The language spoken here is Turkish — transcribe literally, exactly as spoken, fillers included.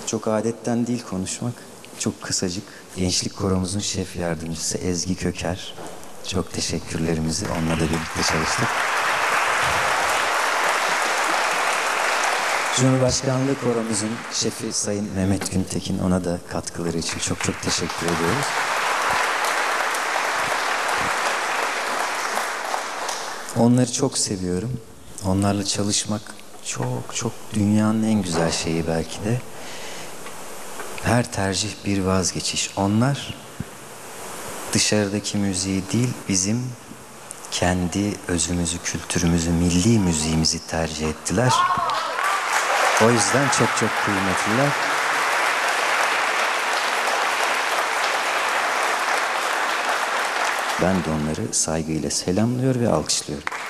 Çok adetten değil konuşmak. Çok kısacık. Gençlik koromuzun şef yardımcısı Ezgi Köker. Çok teşekkürlerimizi onunla da birlikte çalıştık. Cumhurbaşkanlığı koromuzun şefi Sayın Mehmet Güntekin, ona da katkıları için çok çok teşekkür ediyoruz. Onları çok seviyorum. Onlarla çalışmak çok çok dünyanın en güzel şeyi belki de. Her tercih bir vazgeçiş. Onlar dışarıdaki müziği değil, bizim kendi özümüzü, kültürümüzü, milli müziğimizi tercih ettiler. O yüzden çok çok kıymetliler. Ben de onları saygıyla selamlıyor ve alkışlıyorum.